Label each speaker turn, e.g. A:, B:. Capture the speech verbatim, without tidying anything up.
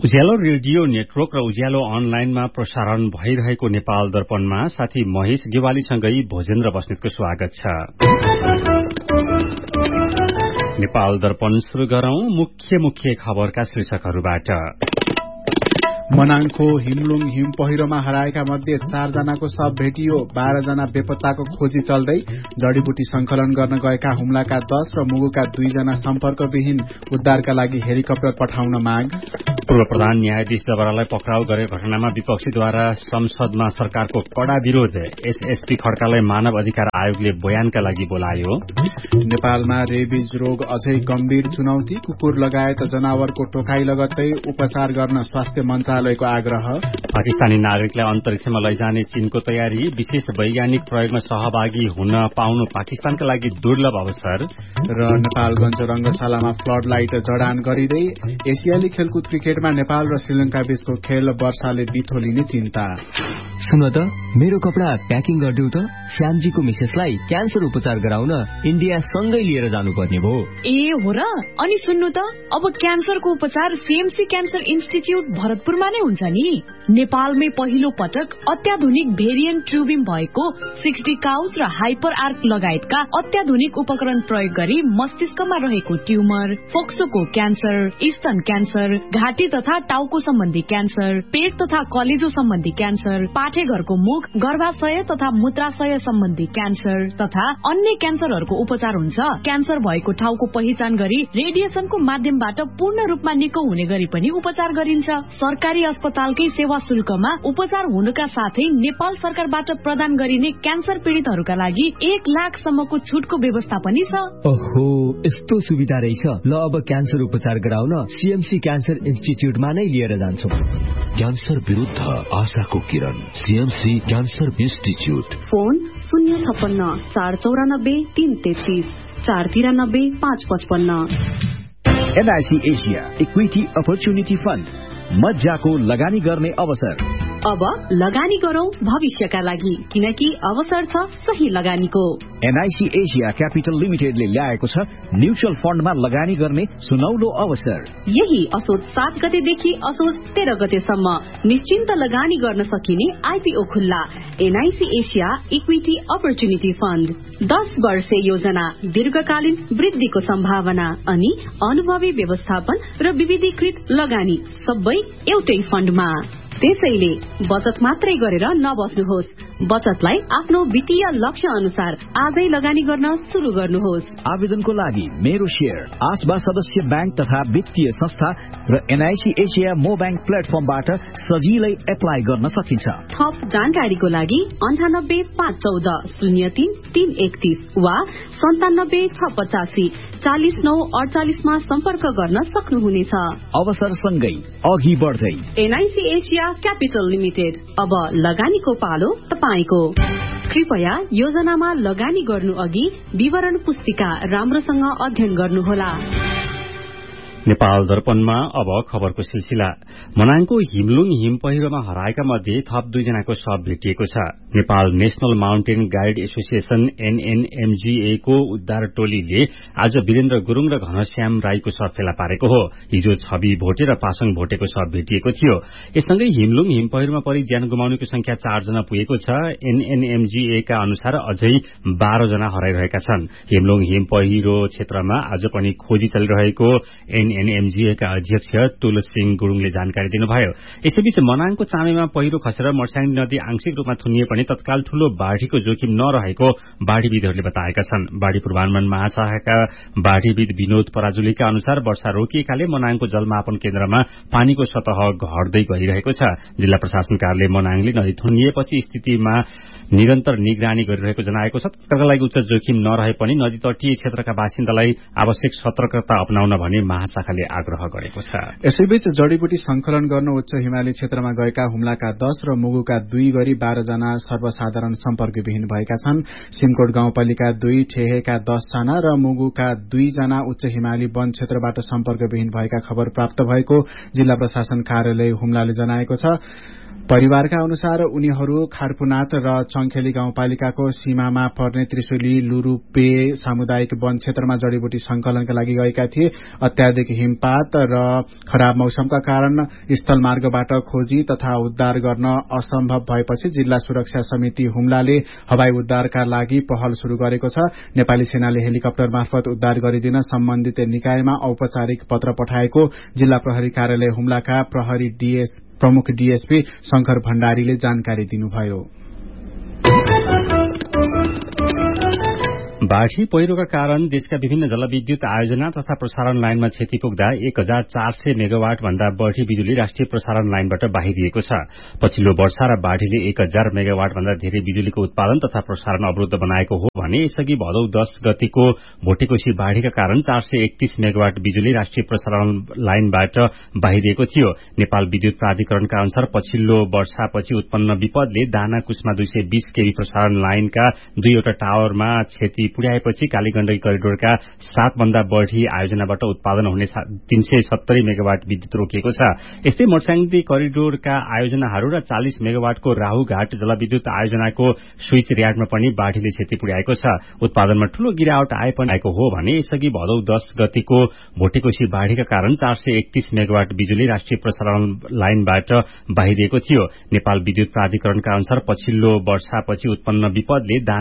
A: उज्यालो radio network र उज्यालो अनलाइनमा प्रसारण भइरहेको नेपाल दर्पणमा साथी महेश गेवालीसँगै भोजेन्द्र बस्नेतको स्वागत छ। नेपाल दर्पण शुरू गरौं मुख्य मुख्य खबरका शीर्षकहरूबाट।
B: मनाङको हिमलुङ हिम पहिरोमा हराएका मध्ये चारजनाको शव भेटियो। बाह्र जना बेपत्ताको खोजी चल्दै। जडीबुटी संकलन गर्न गएका हुम्लाका दश र मुगुका दुईजना सम्पर्कविहीन। उद्धारका लागि हेलिकप्टर पठाउन माग।
A: पूर्व प्रधान न्यायाधीश जबरालाई पक्राउ गरेको घटनामा विपक्षीद्वारा संसदमा सरकारको कडा विरोध। एसएसपी खड्कालाई मानव अधिकार आयोगले बयानका लागि बोलायो।
B: नेपालमा रेबिज रोग अझै गम्भीर चुनौती। कुकुर लगायत जनावरको टोकाई लगत्तै उपचार गर्न स्वास्थ्य मन्त्रालयको आग्रह।
A: पाकिस्तानी नागरिकलाई अन्तरिक्षमा लैजाने चीनको तयारी। विशेष वैज्ञानिक प्रयोगमा सहभागी हुन पाउनु पाकिस्तानका लागि दुर्लभ अवसर।
B: र नेपालगञ्ज रंगशालामा फ्लड लाइट जडान गरिँदै। एसियाली खेलकुद क्रिकेटमा नेपाल र श्रीलंका बीचको खेल वर्षाले बिथो लिने चिन्ता।
C: सुन त मेरो कपडा प्याकिङ गरिदेऊ त। श्यामजीको मिसेसलाई क्यान्सर उपचार गराउन इन्डिया सँगै लिएर जानुपर्ने भयो।
D: ए हो र। अनि सुन्नु त अब क्यान्सरको उपचार सीएमसी क्यान्सर इन्स्टिच्युट भरतपुरमा नै हुन्छ नि। नेपालमै पहिलो पटक अत्याधुनिक भेरिएन्ट ट्युबिम भएको सिक्सटी काउस र हाइपर आर्क लगायतका अत्याधुनिक उपकरण प्रयोग गरी मस्तिष्कमा रहेको ट्युमर, फोक्सोको क्यान्सर, स्तन क्यान्सर, घाँटी तथा टाउको सम्बन्धी क्यान्सर, पेट तथा कलेजो सम्बन्धी क्यान्सर, पाठेघरको मुख, गर्भाशय तथा मूत्राशय सम्बन्धी क्यान्सर तथा अन्य क्यान्सरहरूको उपचार हुन्छ। क्यान्सर भएको ठाउँको पहिचान गरी रेडिएसनको माध्यमबाट पूर्ण रूपमा निको हुने गरी पनि उपचार गरिन्छ। सरकारी अस्पतालकै सेवा शुल्कमा उपचार हुनुका साथै नेपाल सरकारबाट प्रदान गरिने क्यान्सर पीड़ितहरूका लागि एक लाखसम्मको छुटको व्यवस्था पनि छ।
C: ओहो, यस्तो सुविधा रहेछ। ल अब क्यान्सर उपचार गराउन सीएमसी क्यान्सर इन्स्टिच्युटमा नै लिएर जान्छौं।
E: क्यान्सर विरुद्ध आशाको किरण, सीएमसी क्यान्सर इन्स्टिच्युट।
F: फोन शून्य छप्पन्न चार चौरानब्बे तीन तेत्तीस चार तिरानब्बे पाँच पचपन्न।
G: NIC Asia equity opportunity fund, मज्जाको लगानी गर्ने अवसर।
F: अब लगानी गरौं भविष्यका लागि, किनकि अवसर छ सही लगानीको।
G: एनआईसी एसिया क्यापिटल लिमिटेडले ल्याएको छ म्युचुअल फण्डमा लगानी गर्ने सुनौलो अवसर।
F: यही असोज सात गतेदेखि असोज तेह्र गतेसम्म निश्चिन्त लगानी गर्न सकिने आइपीओ खुल्ला। NIC Asia equity opportunity fund, दस वर्षे योजना, दीर्घकालीन वृद्धिको सम्भावना अनि अनुभवी व्यवस्थापन र विविधीकृत लगानी सबै एउटै फण्डमा। त्यसैले बचत मात्रै गरेर नबस्नुहोस्। बचतलाई आफ्नो वित्तीय लक्ष्य अनुसार आजै लगानी गर्न शुरू गर्नुहोस्।
G: आवेदनको लागि मेरो शेयर, आसबा सदस्य बैंक तथा वित्तीय संस्था र एनआईसी एसिया मो बैंक प्लेटफर्मबाट सजिलै एप्लाई गर्न सकिन्छ।
F: थप जानकारीको लागि अन्ठानब्बे पाँच चौध शून्य तीन तीन एकतीस वा सन्तानब्बे छ पचासी चालिस नौ अडचालिसमा सम्पर्क गर्न सक्नुहुनेछ।
G: अवसरसँगै अघि बढ्दै।
F: एनआईसी एसिया क्यापिटल लिमिटेड, अब लगानीको पालो तपाईको। कृपया योजनामा लगानी गर्नु अघि विवरण पुस्तिका राम्रोसँग अध्ययन गर्नुहोला।
A: नेपाल दर्पणमा अब खबरको सिलसिला। मनाङको हिमलुङ हिम पहिरोमा हराएका मध्ये थप दुईजनाको शव भेटिएको छ। Nepal national mountain guide association एनएनएमजीए को उद्धार टोलीले आज वीरेन्द्र गुरूङ र घनश्याम राईको शव फेला पारेको हो। हिजो छवि भोटे र पासङ भोटेको शव भेटिएको थियो। यससँगै हिमलुङ हिम पहिरोमा परि ज्यान गुमाउनेको संख्या चारजना पुगेको छ। एनएनएमजीए का अनुसार अझै बाह्र जना हराइरहेका छन्। हिमलुङ हिम पहिरो क्षेत्रमा आज पनि खोजी चलिरहेको एनएनएमजीए का अध्यक्ष तुलस सिंह गुरूङले जानकारी दिनुभयो। यसैबीच मनाङको चामेमा पहिरो खसेर मर्स्याङ नदी आंशिक रूपमा थुनिए पनि तत्काल ठूलो बाढ़ीको जोखिम नरहेको बाढ़ीविदहरूले बताएका छन्। बाढ़ी पूर्वानुमान महाशाखाका बाढ़ीविद विनोद पराजुलीका अनुसार वर्षा रोकिएकाले मनाङको जलमापन केन्द्रमा पानीको सतह घट्दै गइरहेको छ। जिल्ला प्रशासन कार्यालय मनाङले नदी थुनिएपछि स्थितिमा निरन्तर निगरानी गरिरहेको जनाएको छ। त्यसका लागि उच्च जोखिम नरहे पनि नदी तटीय क्षेत्रका बासिन्दालाई आवश्यक सतर्कता अपनाउन भने महाशाखाले आग्रह गरेको छ।
B: यसैबीच जडीबुटी संकलन गर्न उच्च हिमाली क्षेत्रमा गएका हुम्लाका दश र मुगुका दुई गरी बाह्र जना सर्वसाधारण सम्पर्कविहीन भएका छन्। सिमकोट गाउँपालिका दुई, ठेहेका दश जना र मुगुका दुई जना उच्च हिमाली वन क्षेत्रबाट सम्पर्कविहीन भएका खबर प्राप्त भएको जिल्ला प्रशासन कार्यालय हुम्लाले जनाएको छ। परिवारका अनुसार उनीहरू खारपुनाथ र चंखेली गाउँपालिकाको सीमामा पर्ने त्रिशुली लुरूपे सामुदायिक वन क्षेत्रमा जड़ीबुटी संकलनका लागि गएका थिए। अत्याधिक हिमपात र खराब मौसमका कारण स्थल मार्गबाट खोजी तथा उद्धार गर्न असम्भव भएपछि जिल्ला सुरक्षा समिति हुम्लाले हवाई उद्धारका लागि पहल शुरू गरेको छ। नेपाली सेनाले हेलिकप्टर मार्फत उद्धार गरिदिन सम्बन्धित निकायमा औपचारिक पत्र पठाएको जिल्ला प्रहरी कार्यालय हुम्लाका प्रहरी डीएस प्रमुख डीएसपी शंकर भण्डारीले जानकारी दिनुभयो।
A: बाढ़ी पहिरोका कारण देशका विभिन्न जलविद्युत आयोजना तथा प्रसारण लाइनमा क्षति पुग्दा एक हजार चार सय मेगावाट भन्दा बढ़ी बिजुली राष्ट्रिय प्रसारण लाइनबाट बाहिरिएको छ। पछिल्लो वर्षा र बाढ़ीले एक हजार मेगावाट भन्दा धेरै बिजुलीको उत्पादन तथा प्रसारण अवरुद्ध बनाएको हो भने यसअघि भदौ दश गतिको भोटेकोशी बाढ़ीका कारण चार सय एकतीस मेगावाट बिजुली राष्ट्रिय प्रसारण लाइनबाट बाहिरिएको थियो। नेपाल विद्युत प्राधिकरणका अनुसार पछिल्लो वर्षापछि उत्पन्न विपदले दाना कुस्मा दुई सय बीस केवी प्रसारण लाइनका दुईवटा टावरमा क्षति पुर्याएपछि कालीगण्डकी करिडोरका सात भन्दा बढ़ी आयोजनाबाट उत्पादन हुने तीन सय सत्तरी मेगावाट विद्युत रोकिएको छ। यस्तै मोर्साङदी करिडोरका आयोजनाहरू र चालिस मेगावाटको राहुघाट जलविद्युत आयोजनाको स्विच र्याडमा पनि बाढ़ीले क्षति पुर्याएको छ। उत्पादनमा ठूलो गिरावट आए पनि आएको हो भने यसअघि भदौ दश गतिको भोटेकोशी बाढ़ीका कारण चार सय एकतीस मेगावाट बिजुली राष्ट्रिय प्रसारण लाइनबाट बाहिरिएको थियो। नेपाल विद्युत प्राधिकरणका अनुसार पछिल्लो वर्षापछि उत्पन्न विपदले